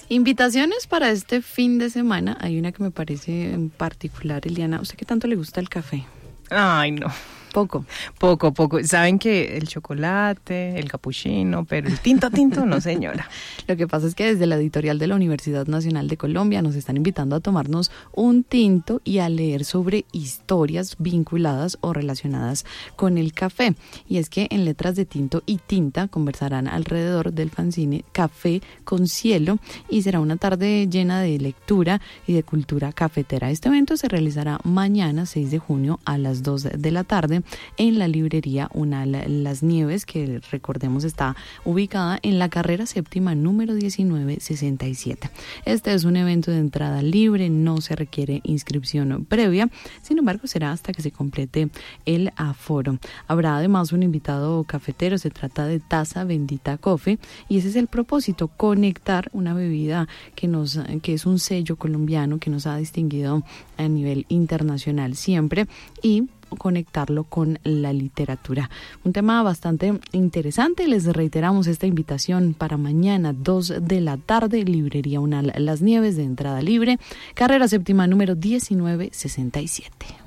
Invitaciones para este fin de semana. Hay una que me parece en particular, Eliana. ¿A usted qué tanto le gusta el café? Ay, no. Poco. Saben que el chocolate, el capuchino, pero el tinto, no, señora. Lo que pasa es que desde la editorial de la Universidad Nacional de Colombia nos están invitando a tomarnos un tinto y a leer sobre historias vinculadas o relacionadas con el café. Y es que en Letras de Tinto y Tinta conversarán alrededor del fanzine Café con Cielo y será una tarde llena de lectura y de cultura cafetera. Este evento se realizará mañana 6 de junio a las 2 de la tarde en la librería Unal Las Nieves, que recordemos está ubicada en la carrera séptima número 1967. Este es un evento de entrada libre, no se requiere inscripción previa, sin embargo será hasta que se complete el aforo. Habrá además un invitado cafetero, se trata de Taza Bendita Coffee y ese es el propósito, conectar una bebida que es un sello colombiano que nos ha distinguido a nivel internacional siempre y conectarlo con la literatura. Un tema bastante interesante. Les reiteramos esta invitación para mañana 2 de la tarde, librería Unal Las Nieves, de entrada libre, carrera séptima número 1967.